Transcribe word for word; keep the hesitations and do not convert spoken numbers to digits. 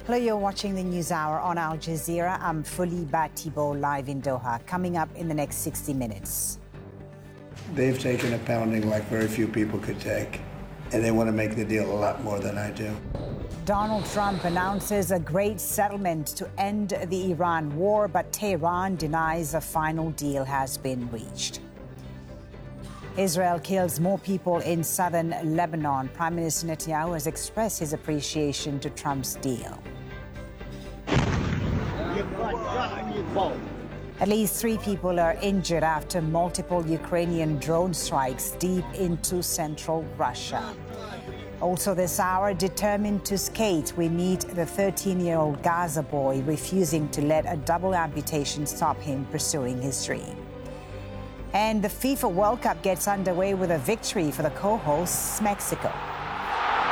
Hello, you're watching the News Hour on Al Jazeera. I'm Fuli Batibo, live in Doha. Coming up in the next sixty minutes. They've taken a pounding like very few people could take, and they want to make the deal a lot more than I do. Donald Trump announces a great settlement to end the Iran war, but Tehran denies a final deal has been reached. Israel kills more people in southern Lebanon. Prime Minister Netanyahu has expressed his appreciation to Trump's deal. At least three people are injured after multiple Ukrainian drone strikes deep into central Russia. Also this hour, determined to skate, we meet the thirteen-year-old Gaza boy refusing to let a double amputation stop him pursuing his dream. And the FIFA World Cup gets underway with a victory for the co-hosts, Mexico.